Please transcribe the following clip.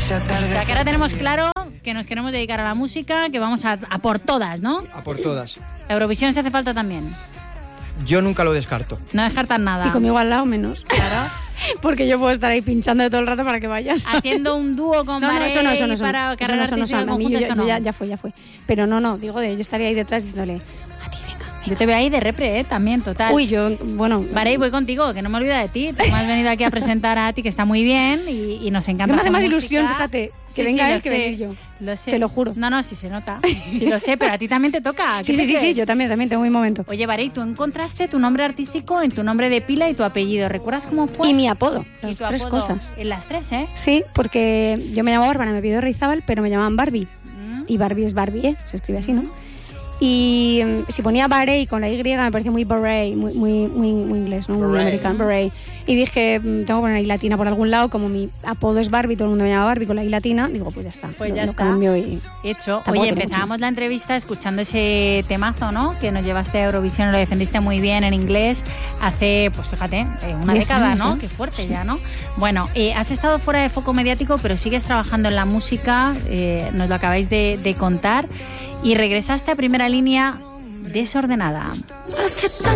sea, que ahora tenemos claro que nos queremos dedicar a la música, que vamos a por todas, ¿no? A por todas. Eurovisión se hace falta también. Yo nunca lo descarto. No descartas nada. Y conmigo al lado menos. Claro. Porque yo puedo estar ahí pinchando todo el rato para que vayas. Haciendo un dúo con Barey para carrera artística conjunta, ya fue. Pero no, digo, yo estaría ahí detrás diciéndole, a ti, venga. Yo te veo ahí de repre, también, total. Uy, bueno... Barey, voy contigo, que no me olvida de ti. Tú me has venido aquí a presentar a ti, que está muy bien y nos encanta. Me hace más música. Ilusión, fíjate, que venga él que venir yo. Lo sé. Te lo juro. No, sí se nota. Sí lo sé, pero a ti también te toca. Sí, yo también tengo mi momento. Oye, Barey, tú encontraste tu nombre artístico en tu nombre de pila y tu apellido. ¿Recuerdas cómo fue? Y mi apodo, las tres cosas. En las tres, ¿eh? Sí, porque yo me llamo Bárbara, me pido Reizábal, pero me llamaban Barbie. Y Barbie es Barbie, se escribe así, ¿no? Y si ponía Barey con la Y me parecía muy Barey, muy inglés, ¿no? Muy americano, Barey. Y dije, tengo que poner I latina por algún lado, como mi apodo es Barbie, todo el mundo me llama Barbie con la I latina, digo, pues ya está. Pues ya lo está. Cambio y... Hecho. Oye, empezábamos la entrevista escuchando ese temazo, ¿no? Que nos llevaste a Eurovisión, lo defendiste muy bien en inglés hace, pues fíjate, una década, años, ¿no? ¿Eh? Qué fuerte ya, ¿no? Bueno, has estado fuera de foco mediático, pero sigues trabajando en la música, nos lo acabáis de contar. Y regresaste a Primera Línea desordenada. Hace tan